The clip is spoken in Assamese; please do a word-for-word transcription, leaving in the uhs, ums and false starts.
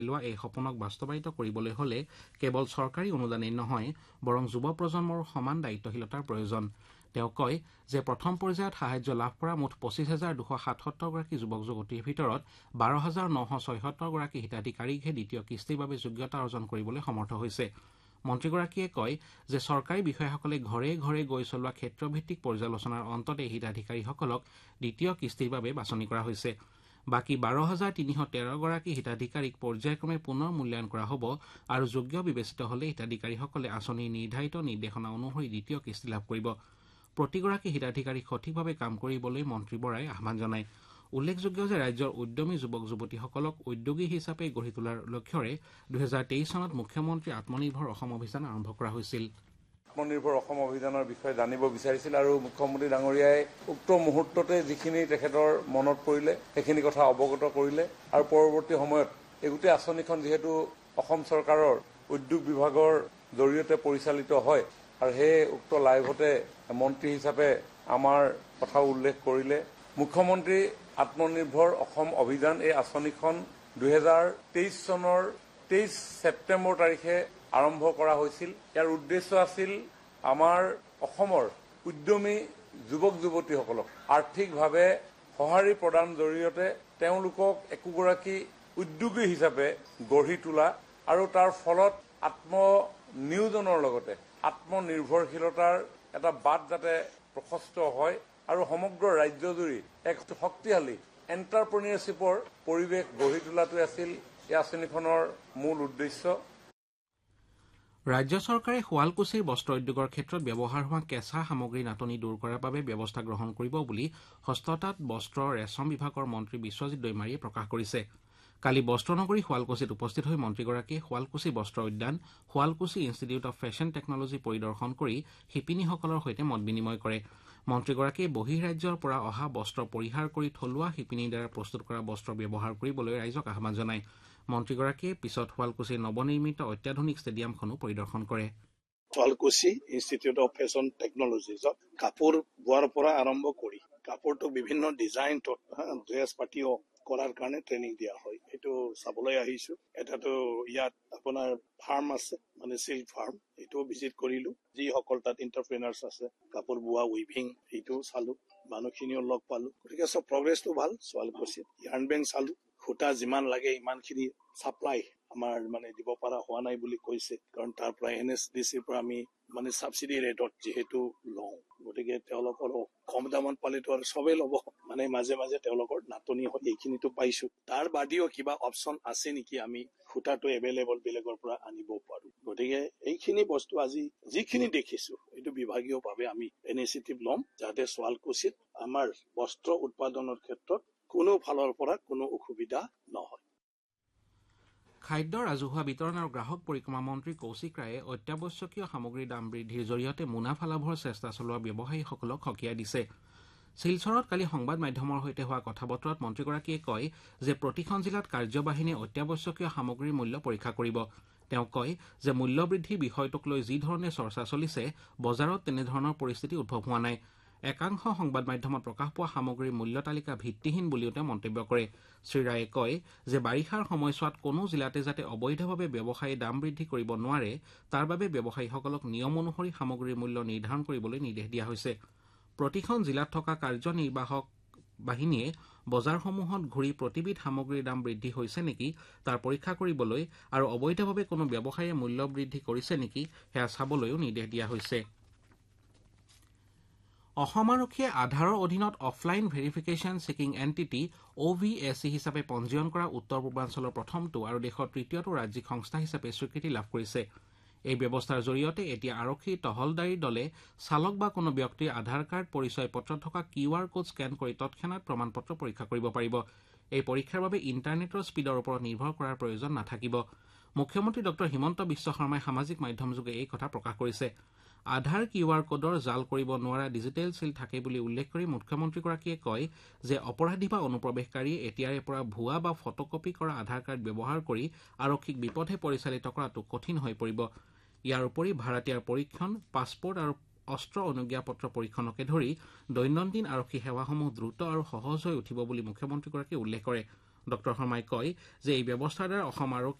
লোৱা এই সপোনক বাস্তৱায়িত কৰিবলৈ হলে কেৱল চৰকাৰী অনুদানেই নহয় বৰং যুৱ প্ৰজন্মৰ সমান দায়িত্বশীলতাৰ প্ৰয়োজন। তেওঁ কয় যে প্ৰথম পৰ্যায়ত সাহায্য লাভ কৰা মুঠ পঁচিছ হাজাৰ দুশ সাতসত্তৰগৰাকী যুৱক যুৱতীৰ ভিতৰত বাৰ হাজাৰ নশ ছয়সত্তৰগৰাকী হিতাধিকাৰীকহে দ্বিতীয় কিস্তিৰ বাবে যোগ্যতা অৰ্জন কৰিবলৈ সমৰ্থ হৈছে। মন্ত্ৰীগৰাকীয়ে কয় যে চৰকাৰী বিষয়াসকলে ঘৰে ঘৰে গৈ চলোৱা ক্ষেত্ৰভিত্তিক পৰ্যালোচনাৰ অন্ততে হিতাধিকাৰীসকলক দ্বিতীয় কিস্তিৰ বাবে বাছনি কৰা হৈছে। বাকী বাৰ হাজাৰ তিনিশ তেৰগৰাকী হিতাধিকাৰীক পৰ্যায়ক্ৰমে পুনৰ মূল্যায়ন কৰা হ'ব আৰু যোগ্য বিবেচিত হলে হিতাধিকাৰীসকলে আঁচনিৰ নিৰ্ধাৰিত নিৰ্দেশনা অনুসৰি দ্বিতীয় কিস্তি লাভ কৰিব। প্ৰতিগৰাকী হিতাধিকাৰীক সঠিকভাৱে কাম কৰিবলৈ মন্ত্ৰী বৰাই আহ্বান জনায়। উল্লেখযোগ্য যে ৰাজ্যৰ উদ্যমী যুৱক যুৱতীসকলক উদ্যোগী হিচাপে গঢ়ি তোলাৰ লক্ষ্যৰে দুহেজাৰ তেইছ চনত মুখ্যমন্ত্ৰী আত্মনিৰ্ভৰ অসম অভিযান আৰম্ভ কৰা হৈছিল। আত্মনিৰ্ভৰ অসম অভিযানৰ বিষয়ে জানিব বিচাৰিছিল আৰু মুখ্যমন্ত্ৰী ডাঙৰীয়াই উক্ত মুহূৰ্ততে যিখিনি তেখেতৰ মনত পৰিলে সেইখিনি কথা অৱগত কৰিলে আৰু পৰৱৰ্তী সময়ত এই গোটেই আঁচনিখন যিহেতু অসম চৰকাৰৰ উদ্যোগ বিভাগৰ জৰিয়তে পৰিচালিত হয় আৰু সেই উক্ত লাইভতে মন্ত্ৰী হিচাপে আমাৰ কথাও উল্লেখ কৰিলে। মুখ্যমন্ত্ৰী আত্মনিৰ্ভৰ অসম অভিযান এই আঁচনিখন দুহেজাৰ তেইছ চনৰ তেইছ ছেপ্টেম্বৰ তাৰিখে আৰম্ভ কৰা হৈছিল। ইয়াৰ উদ্দেশ্য আছিল আমাৰ অসমৰ উদ্যমী যুৱক যুৱতীসকলক আৰ্থিকভাৱে সঁহাৰি প্ৰদান জৰিয়তে তেওঁলোকক একোগৰাকী উদ্যোগী হিচাপে গঢ়ি তোলা আৰু তাৰ ফলত আত্মনিয়োজনৰ লগতে আত্মনিৰ্ভৰশীলতাৰ এটা বাট যাতে প্ৰশস্ত হয় আৰু সমগ্ৰ ৰাজ্যজুৰি এক শক্তিশালী এণ্টাৰপ্ৰেনিয়ৰশ্বিপৰ পৰিৱেশ গঢ়ি তোলাটোৱে আছিল এই আঁচনিখনৰ মূল উদ্দেশ্য। ৰাজ্য চৰকাৰে শুৱালকুছিৰ বস্ত্ৰ উদ্যোগৰ ক্ষেত্ৰত ব্যৱহাৰ হোৱা কেঁচা সামগ্ৰীৰ নাটনি দূৰ কৰাৰ বাবে ব্যৱস্থা গ্ৰহণ কৰিব বুলি হস্ততাঁত বস্ত্ৰ ৰেচম বিভাগৰ মন্ত্ৰী বিশ্বজিৎ দৈমাৰীয়ে প্ৰকাশ কৰিছে। কালি বস্ত্ৰনগৰী শুৱালকুছিত উপস্থিত হৈ মন্ত্ৰীগৰাকীয়ে শুৱালকুছি বস্ত্ৰ উদ্যান Sualkuchi institute of fashion technology পৰিদৰ্শন কৰি শিপিনীসকলৰ সৈতে মত বিনিময় কৰে। মন্ত্ৰীগৰাকীয়ে বহিঃৰাজ্যৰ পৰা অহা বস্ত্ৰ পৰিহাৰ কৰি থলুৱা শিপিনীৰ দ্বাৰা প্ৰস্তুত কৰা বস্ত্ৰ ব্যৱহাৰ কৰিবলৈ ৰাইজক আহ্বান জনায়। মন্ত্ৰীগৰাকীয়ে পিছত শুৱালকুছিৰ নৱনিৰ্মিত অত্যাধুনিক ষ্টেডিয়ামখনো পৰিদৰ্শন কৰে। শুৱালকুছি ইনষ্টিটিউট অফ ফেশ্বন টেকনলজিজত কাপোৰ বোৱাৰ পৰা আৰম্ভ কৰি কাপোৰটো বিভিন্ন ডিজাইন ড্ৰেছ পাতিও কৰাৰ কাৰণে ট্ৰেইনিং দিয়া হয়। এইটো চাবলৈ আহিছো। এটাতো ইয়াত আপোনাৰ ফাৰ্ম আছে, মানে চিল্ক ফাৰ্ম, এইটোও ভিজিট কৰিলো। যিসকল তাত এণ্টাৰপ্ৰেনাৰ্ছ আছে কাপোৰ বোৱা উইভিং সেইটো চালো, মানুহখিনিও লগ পালো। গতিকে চব প্ৰগ্ৰেছটো ভাল। শুৱালকুছিত ইয়াৰ্ণ বেংক চালো, সূতা যিমান লাগে ইমানখিনি ছাপ্লাই আমাৰ মানে দিব পৰা হোৱা নাই বুলি কৈছে, কাৰণ তাৰ পৰা এন এছ ডি চিৰ পৰা আমি মানে ছাবচিডি ৰেটত যিহেতু লওঁ, গতিকে তেওঁলোকৰ কম দামত পালেতো আৰু চবেই ল'ব, মানে মাজে মাজে তেওঁলোকৰ নাটনি হয়, এইখিনিতো পাইছো। তাৰ বাদেও কিবা অপশ্যন আছে নেকি আমি সূতাটো এভেইলেবল বেলেগৰ পৰা আনিব পাৰো। গতিকে এইখিনি বস্তু আজি যিখিনি দেখিছো এইটো বিভাগীয়ভাৱে আমি ইনিচিয়েটিভ ল'ম যাতে শুৱালকুছিত আমাৰ বস্ত্ৰ উৎপাদনৰ ক্ষেত্ৰত কোনো ফালৰ পৰা কোনো অসুবিধা নহয়। খাদ্য ৰাজহুৱা বিতৰণ আৰু গ্ৰাহক পৰিক্ৰমা মন্ত্ৰী কৌশিক ৰায়ে অত্যাৱশ্যকীয় সামগ্ৰীৰ দাম বৃদ্ধিৰ জৰিয়তে মুনাফা লাভৰ চেষ্টা চলোৱা ব্যৱসায়ীসকলক সকীয়াই দিছে। শিলচৰত কালি সংবাদ মাধ্যমৰ সৈতে হোৱা কথা বতৰাত মন্ত্ৰীগৰাকীয়ে কয় যে প্ৰতিখন জিলাত কাৰ্যবাহিনীয়ে অত্যাৱশ্যকীয় সামগ্ৰীৰ মূল্য পৰীক্ষা কৰিব। তেওঁ কয় যে মূল্যবৃদ্ধিৰ বিষয়টোক লৈ যিধৰণে চৰ্চা চলিছে বজাৰত তেনেধৰণৰ পৰিস্থিতি উদ্ভৱ হোৱা নাই। একাংশ সংবাদ মাধ্যমত প্ৰকাশ পোৱা সামগ্ৰীৰ মূল্য তালিকা ভিত্তিহীন বুলিও তেওঁ মন্তব্য কৰে। শ্ৰীৰায়ে কয় যে বাৰিষাৰ সময়ছোৱাত কোনো জিলাতে যাতে অবৈধভাৱে ব্যৱসায়ী দাম বৃদ্ধি কৰিব নোৱাৰে তাৰ বাবে ব্যৱসায়ীসকলক নিয়ম অনুসৰি সামগ্ৰীৰ মূল্য নিৰ্ধাৰণ কৰিবলৈ নিৰ্দেশ দিয়া হৈছে। প্ৰতিখন জিলাত থকা কাৰ্যনিৰ্বাহক বাহিনীয়ে বজাৰসমূহত ঘূৰি প্ৰতিবিধ সামগ্ৰীৰ দাম বৃদ্ধি হৈছে নেকি তাৰ পৰীক্ষা কৰিবলৈ আৰু অবৈধভাৱে কোনো ব্যৱসায়ীয়ে মূল্য বৃদ্ধি কৰিছে নেকি সেয়া চাবলৈও নিৰ্দেশ দিয়া হৈছে। অসম আৰক্ষীয়ে আধাৰৰ অধীনত অফলাইন ভেৰিফিকেশ্যন চেকিং এণ্টিটি অ' ভি এছ ই হিচাপে পঞ্জীয়ন কৰা উত্তৰ পূৰ্বাঞ্চলৰ প্ৰথমটো আৰু দেশৰ তৃতীয়টো ৰাজ্যিক সংস্থা হিচাপে স্বীকৃতি লাভ কৰিছে। এই ব্যৱস্থাৰ জৰিয়তে এতিয়া আৰক্ষীৰ টহলদাৰীৰ দলে চালক বা কোনো ব্যক্তিৰ আধাৰ কাৰ্ড পৰিচয় পত্ৰত থকা কিউ আৰ কোড স্কেন কৰি তৎক্ষণাৎ প্ৰমাণ পত্ৰ পৰীক্ষা কৰিব পাৰিব। এই পৰীক্ষাৰ বাবে ইণ্টাৰনেটৰ স্পীডৰ ওপৰত নিৰ্ভৰ কৰাৰ প্ৰয়োজন নাথাকিব। মুখ্যমন্ত্ৰী ডঃ হিমন্ত বিশ্ব শৰ্মাই সামাজিক মাধ্যমযোগে এই কথা প্ৰকাশ কৰিছে। আধাৰ কিউ আৰ কোডৰ জাল কৰিব নোৱাৰা ডিজিটেল চিল থাকে বুলি উল্লেখ কৰি মুখ্যমন্ত্ৰীগৰাকীয়ে কয় যে অপৰাধী বা অনুপ্ৰৱেশকাৰীয়ে এতিয়াৰে পৰা ভুৱা বা ফটোকপি কৰা আধাৰ কাৰ্ড ব্যৱহাৰ কৰি আৰক্ষীক বিপথে পৰিচালিত কৰাটো কঠিন হৈ পৰিব। ইয়াৰ উপৰি ভাড়াতীয়াৰ পৰীক্ষণ, পাছপোৰ্ট আৰু অস্ত্ৰ অনুজ্ঞাপত্ৰ পৰীক্ষণকে ধৰি দৈনন্দিন আৰক্ষী সেৱাসমূহ দ্ৰুত আৰু সহজ হৈ উঠিব বুলি মুখ্যমন্ত্ৰীগৰাকীয়ে উল্লেখ কৰে। ডঃ শৰ্মাই কয় যে এই ব্যৱস্থাৰ দ্বাৰা অসম আৰক্ষী